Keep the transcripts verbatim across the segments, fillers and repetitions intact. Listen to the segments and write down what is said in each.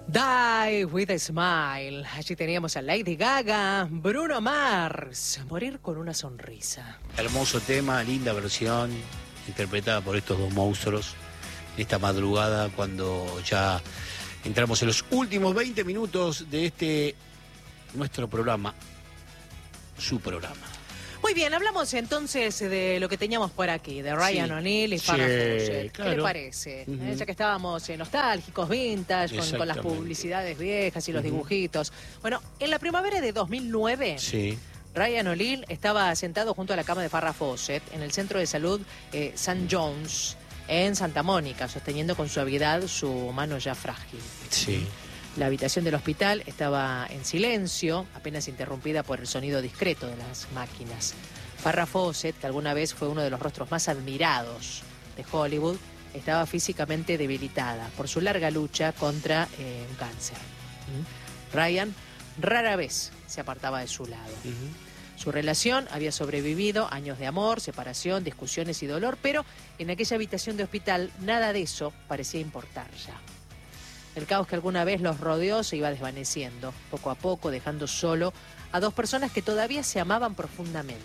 Die with a Smile. Allí teníamos a Lady Gaga, Bruno Mars, Morir con una sonrisa. Hermoso tema, linda versión, interpretada por estos dos monstruos. Esta madrugada, cuando ya entramos en los últimos veinte minutos de este, nuestro programa, su programa. Muy bien, hablamos entonces de lo que teníamos por aquí, de Ryan Sí. O'Neal y Farrah Sí, Fawcett. claro. ¿Qué le parece? Uh-huh. Eh, ya que estábamos eh, nostálgicos, vintage, con, con las Exactamente. publicidades viejas y los Uh-huh. dibujitos. Bueno, en la primavera de dos mil nueve... Sí. Ryan O'Neal estaba sentado junto a la cama de Farrah Fawcett en el centro de salud eh, Saint John's en Santa Mónica, sosteniendo con suavidad su mano ya frágil. Sí. La habitación del hospital estaba en silencio, apenas interrumpida por el sonido discreto de las máquinas. Farrah Fawcett, que alguna vez fue uno de los rostros más admirados de Hollywood, estaba físicamente debilitada por su larga lucha contra eh, un cáncer. ¿Mm? Ryan rara vez se apartaba de su lado. Uh-huh. Su relación había sobrevivido años de amor, separación, discusiones y dolor, pero en aquella habitación de hospital nada de eso parecía importar ya. El caos que alguna vez los rodeó se iba desvaneciendo, poco a poco, dejando solo a dos personas que todavía se amaban profundamente.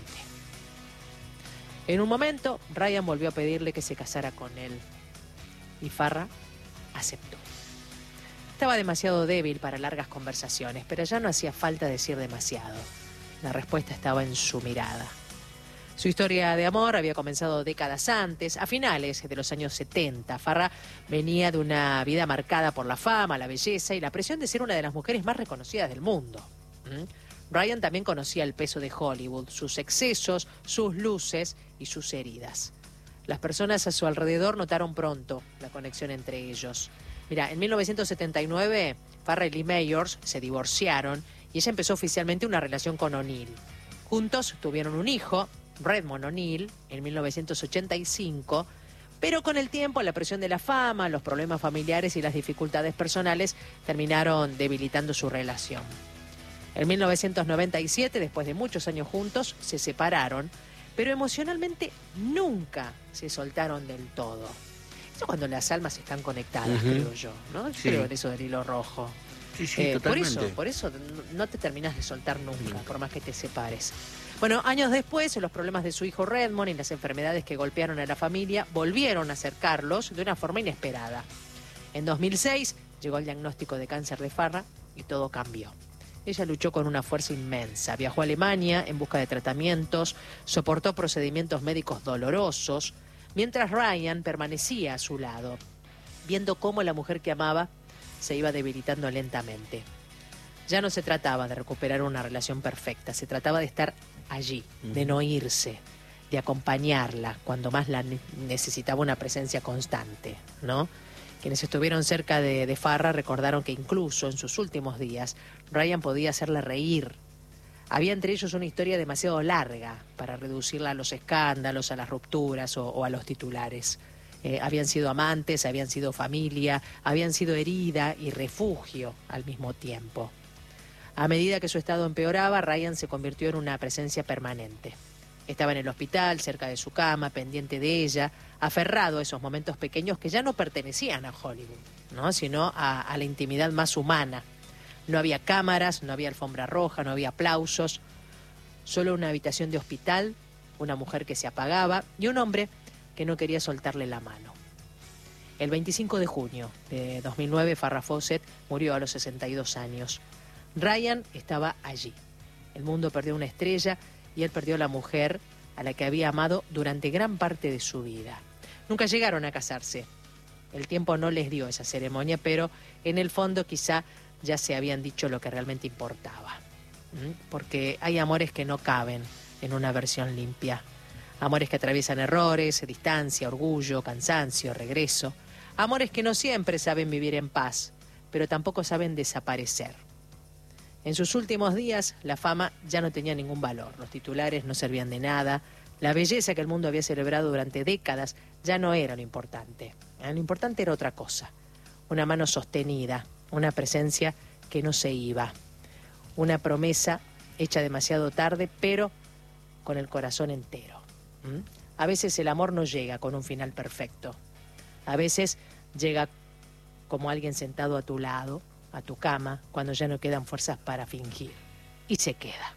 En un momento, Ryan volvió a pedirle que se casara con él, y Farrah aceptó. Estaba demasiado débil para largas conversaciones, pero ya no hacía falta decir demasiado. La respuesta estaba en su mirada. Su historia de amor había comenzado décadas antes, a finales de los años setenta. Farrah venía de una vida marcada por la fama, la belleza y la presión de ser una de las mujeres más reconocidas del mundo. ¿Mm? Ryan también conocía el peso de Hollywood, sus excesos, sus luces y sus heridas. Las personas a su alrededor notaron pronto la conexión entre ellos. Mira, en mil novecientos setenta y nueve, Farrah y Lee Mayors se divorciaron y ella empezó oficialmente una relación con O'Neal. Juntos tuvieron un hijo, Redmond O'Neal, en mil novecientos ochenta y cinco, pero con el tiempo la presión de la fama, los problemas familiares y las dificultades personales terminaron debilitando su relación. En mil novecientos noventa y siete, después de muchos años juntos, se separaron, pero emocionalmente nunca se soltaron del todo. Eso cuando las almas están conectadas, Uh-huh. creo yo, ¿no? Yo Sí. creo en eso del hilo rojo. Sí, sí, Eh, por totalmente. eso, por eso no te terminas de soltar nunca, Nunca. por más que te separes. Bueno, años después, los problemas de su hijo Redmond y las enfermedades que golpearon a la familia volvieron a acercarlos de una forma inesperada. En dos mil seis llegó el diagnóstico de cáncer de Farrah y todo cambió. Ella luchó con una fuerza inmensa, viajó a Alemania en busca de tratamientos, soportó procedimientos médicos dolorosos, mientras Ryan permanecía a su lado, viendo cómo la mujer que amaba se iba debilitando lentamente. Ya no se trataba de recuperar una relación perfecta, se trataba de estar allí, de no irse, de acompañarla cuando más la ne- necesitaba una presencia constante, ¿no? Quienes estuvieron cerca de, de Farrah recordaron que incluso en sus últimos días Ryan podía hacerla reír. Había entre ellos una historia demasiado larga para reducirla a los escándalos, a las rupturas o, o a los titulares. Eh, habían sido amantes, habían sido familia, habían sido herida y refugio al mismo tiempo. A medida que su estado empeoraba, Ryan se convirtió en una presencia permanente. Estaba en el hospital, cerca de su cama, pendiente de ella, aferrado a esos momentos pequeños que ya no pertenecían a Hollywood, ¿no? Sino a, a la intimidad más humana. No había cámaras, no había alfombra roja, no había aplausos, solo una habitación de hospital, una mujer que se apagaba y un hombre que no quería soltarle la mano. El veinticinco de junio de dos mil nueve, Farrah Fawcett murió a los sesenta y dos años. Ryan estaba allí. El mundo perdió una estrella y él perdió la mujer a la que había amado durante gran parte de su vida. Nunca llegaron a casarse. El tiempo no les dio esa ceremonia, pero en el fondo quizá ya se habían dicho lo que realmente importaba. ¿Mm? Porque hay amores que no caben en una versión limpia. Amores que atraviesan errores, distancia, orgullo, cansancio, regreso. Amores que no siempre saben vivir en paz, pero tampoco saben desaparecer. En sus últimos días, la fama ya no tenía ningún valor. Los titulares no servían de nada. La belleza que el mundo había celebrado durante décadas ya no era lo importante. Lo importante era otra cosa. Una mano sostenida, una presencia que no se iba. Una promesa hecha demasiado tarde, pero con el corazón entero. ¿Mm? A veces el amor no llega con un final perfecto. A veces llega como alguien sentado a tu lado, a tu cama cuando ya no quedan fuerzas para fingir. Y se queda.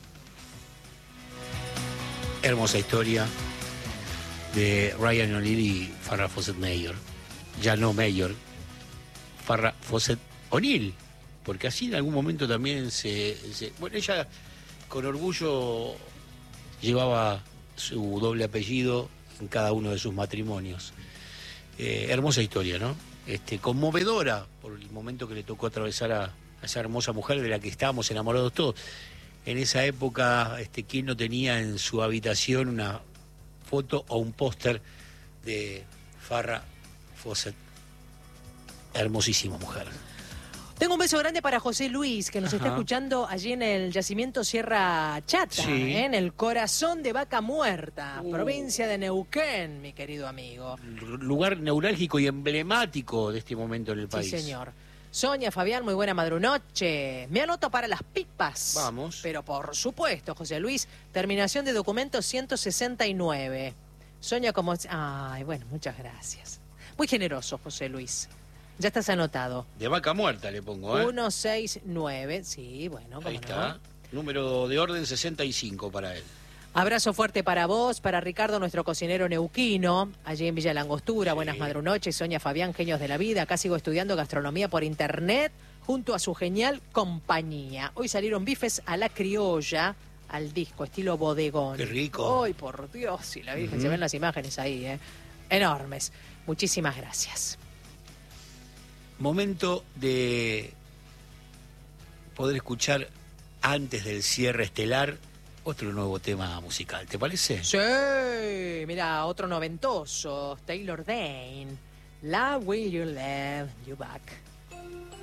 Hermosa historia de Ryan O'Neal y Farrah Fawcett Mayor. Ya no Mayor, Farrah Fawcett O'Neal, porque así en algún momento también se, se... Bueno, ella con orgullo llevaba su doble apellido en cada uno de sus matrimonios. Eh, hermosa historia, ¿no? Este, conmovedora por el momento que le tocó atravesar a, a esa hermosa mujer de la que estábamos enamorados todos. En esa época, este, ¿quién no tenía en su habitación una foto o un póster de Farrah Fawcett? Hermosísima mujer. Tengo un beso grande para José Luis, que nos Ajá. está escuchando allí en el yacimiento Sierra Chata, Sí. ¿eh? En el corazón de Vaca Muerta, Uh. provincia de Neuquén, mi querido amigo. Lugar neurálgico y emblemático de este momento en el país. Sí, señor. Sonia, Fabián, muy buena madrunoche. Me anoto para las pipas. Vamos. Pero por supuesto, José Luis, terminación de documento ciento sesenta y nueve. Sonia como... Ay, bueno, muchas gracias. Muy generoso, José Luis. Ya estás anotado. De Vaca Muerta le pongo, ¿eh? ciento sesenta y nueve, sí, bueno, cómo Ahí no. está. Número de orden sesenta y cinco para él. Abrazo fuerte para vos, para Ricardo, nuestro cocinero neuquino, allí en Villa Langostura. Sí. Buenas madrunoches, Sonia, Fabián, genios de la vida. Acá sigo estudiando gastronomía por internet junto a su genial compañía. Hoy salieron bifes a la criolla, al disco, estilo bodegón. Qué rico. Ay, por Dios, si la Virgen, Ujú. se ven las imágenes ahí, ¿eh? Enormes. Muchísimas gracias. Momento de poder escuchar antes del cierre estelar otro nuevo tema musical, ¿te parece? Sí, mira, otro noventoso, Taylor Dane. Love Will You Love You Back.